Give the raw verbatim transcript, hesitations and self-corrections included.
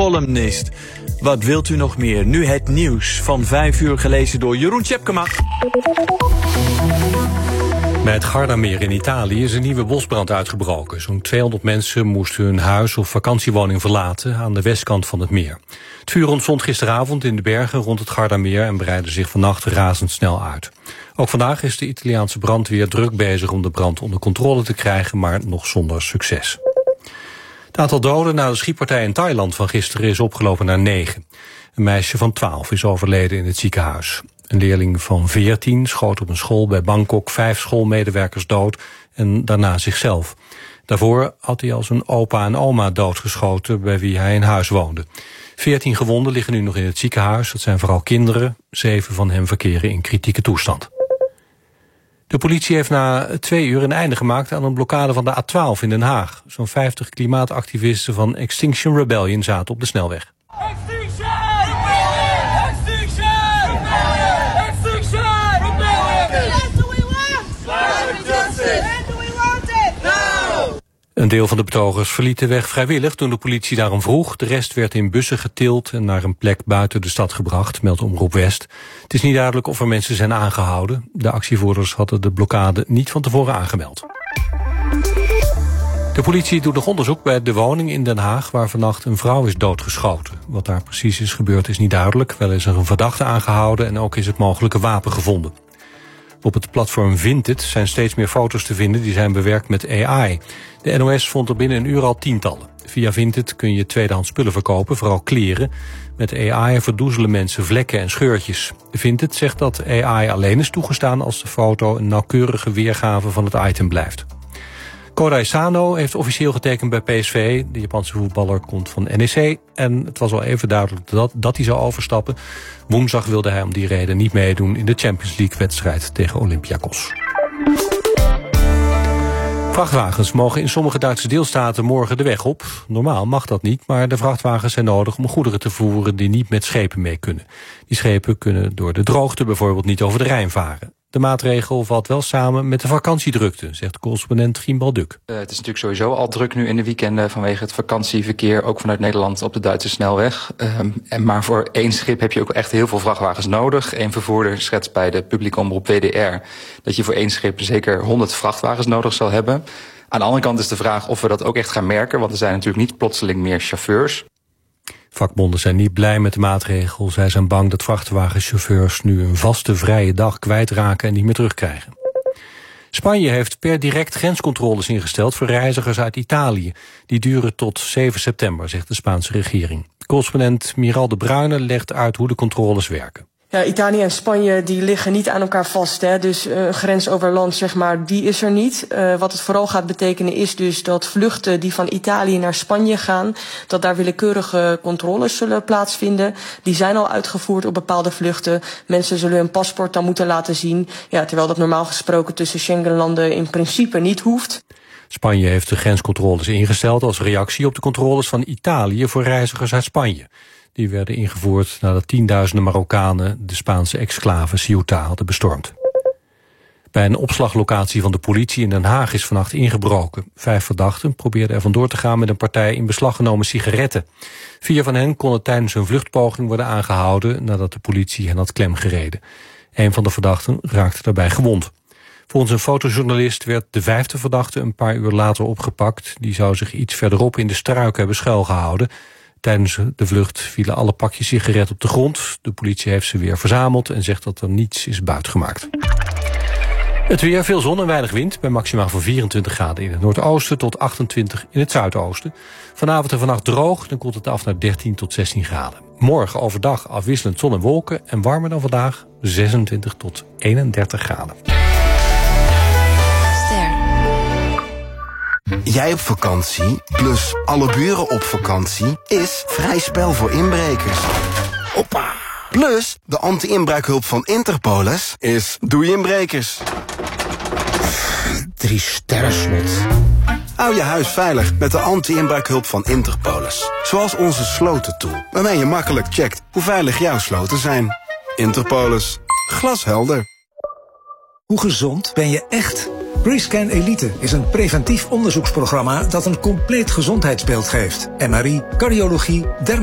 columnist. Wat wilt u nog meer? Nu het nieuws van vijf uur gelezen door Jeroen Tjepkema. Bij het Gardameer in Italië is een nieuwe bosbrand uitgebroken. Zo'n tweehonderd mensen moesten hun huis of vakantiewoning verlaten aan de westkant van het meer. Het vuur ontstond gisteravond in de bergen rond het Gardameer en breidde zich vannacht razendsnel uit. Ook vandaag is de Italiaanse brandweer druk bezig om de brand onder controle te krijgen, maar nog zonder succes. Het aantal doden na de schietpartij in Thailand van gisteren is opgelopen naar negen. Een meisje van twaalf is overleden in het ziekenhuis. Een leerling van veertien schoot op een school bij Bangkok vijf schoolmedewerkers dood en daarna zichzelf. Daarvoor had hij al zijn opa en oma doodgeschoten bij wie hij in huis woonde. Veertien gewonden liggen nu nog in het ziekenhuis. Dat zijn vooral kinderen. Zeven van hen verkeren in kritieke toestand. De politie heeft na twee uur een einde gemaakt aan een blokkade van de A twaalf in Den Haag. Zo'n vijftig klimaatactivisten van Extinction Rebellion zaten op de snelweg. Extinction Rebellion! Extinction Rebellion! Extinction Rebellion! That's what we want! Climate justice! When do we want it? Now! Een deel van de betogers verliet de weg vrijwillig toen de politie daarom vroeg. De rest werd in bussen getild en naar een plek buiten de stad gebracht, meldt Omroep West. Het is niet duidelijk of er mensen zijn aangehouden. De actievoerders hadden de blokkade niet van tevoren aangemeld. De politie doet nog onderzoek bij de woning in Den Haag waar vannacht een vrouw is doodgeschoten. Wat daar precies is gebeurd is niet duidelijk. Wel is er een verdachte aangehouden en ook is het mogelijke wapen gevonden. Op het platform Vinted zijn steeds meer foto's te vinden die zijn bewerkt met A I. De N O S vond er binnen een uur al tientallen. Via Vinted kun je tweedehands spullen verkopen, vooral kleren. Met A I verdoezelen mensen vlekken en scheurtjes. Vinted zegt dat A I alleen is toegestaan als de foto een nauwkeurige weergave van het item blijft. Kodai Sano heeft officieel getekend bij P S V. De Japanse voetballer komt van N E C. En het was al even duidelijk dat, dat hij zou overstappen. Woensdag wilde hij om die reden niet meedoen in de Champions League-wedstrijd tegen Olympiakos. Vrachtwagens mogen in sommige Duitse deelstaten morgen de weg op. Normaal mag dat niet, maar de vrachtwagens zijn nodig om goederen te vervoeren die niet met schepen mee kunnen. Die schepen kunnen door de droogte bijvoorbeeld niet over de Rijn varen. De maatregel valt wel samen met de vakantiedrukte, zegt correspondent Gimbal Duk. Uh, het is natuurlijk sowieso al druk nu in de weekenden vanwege het vakantieverkeer, ook vanuit Nederland op de Duitse snelweg. Uh, en maar voor één schip heb je ook echt heel veel vrachtwagens nodig. Eén vervoerder schetst bij de publieke omroep W D R dat je voor één schip zeker honderd vrachtwagens nodig zal hebben. Aan de andere kant is de vraag of we dat ook echt gaan merken, want er zijn natuurlijk niet plotseling meer chauffeurs. Vakbonden zijn niet blij met de maatregel. Zij zijn bang dat vrachtwagenchauffeurs nu een vaste vrije dag kwijtraken en niet meer terugkrijgen. Spanje heeft per direct grenscontroles ingesteld voor reizigers uit Italië. Die duren tot zeven september, zegt de Spaanse regering. Correspondent Miral de Bruyne legt uit hoe de controles werken. Ja, Italië en Spanje die liggen niet aan elkaar vast. Hè. Dus een uh, grens over land, zeg maar, die is er niet. Uh, wat het vooral gaat betekenen is dus dat vluchten die van Italië naar Spanje gaan, dat daar willekeurige controles zullen plaatsvinden. Die zijn al uitgevoerd op bepaalde vluchten. Mensen zullen hun paspoort dan moeten laten zien. Ja, terwijl dat normaal gesproken tussen Schengenlanden in principe niet hoeft. Spanje heeft de grenscontroles ingesteld als reactie op de controles van Italië voor reizigers uit Spanje. Die werden ingevoerd nadat tienduizenden Marokkanen de Spaanse exclave Ceuta hadden bestormd. Bij een opslaglocatie van de politie in Den Haag is vannacht ingebroken. Vijf verdachten probeerden er vandoor te gaan met een partij in beslag genomen sigaretten. Vier van hen konden tijdens hun vluchtpoging worden aangehouden nadat de politie hen had klemgereden. Een van de verdachten raakte daarbij gewond. Volgens een fotojournalist werd de vijfde verdachte een paar uur later opgepakt. Die zou zich iets verderop in de struiken hebben schuilgehouden. Tijdens de vlucht vielen alle pakjes sigaret op de grond. De politie heeft ze weer verzameld en zegt dat er niets is buitgemaakt. Het weer, veel zon en weinig wind, bij maximaal van vierentwintig graden in het noordoosten tot achtentwintig in het zuidoosten. Vanavond en vannacht droog, dan koelt het af naar dertien tot zestien graden. Morgen overdag afwisselend zon en wolken en warmer dan vandaag, zesentwintig tot eenendertig graden. Jij op vakantie, plus alle buren op vakantie, is vrij spel voor inbrekers. Hoppa! Plus, de anti-inbraakhulp van Interpolis is doei inbrekers. Drie sterren slot. Hou je huis veilig met de anti-inbraakhulp van Interpolis. Zoals onze slotentool, waarmee je makkelijk checkt hoe veilig jouw sloten zijn. Interpolis. Glashelder. Hoe gezond ben je echt? Rescan Elite is een preventief onderzoeksprogramma dat een compleet gezondheidsbeeld geeft. M R I, cardiologie, dermatologie